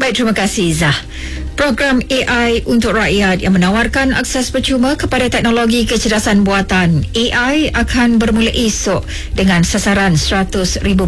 Baik, terima kasih Zah. Program AI untuk rakyat yang menawarkan akses percuma kepada teknologi kecerdasan buatan AI akan bermula esok dengan sasaran 100,000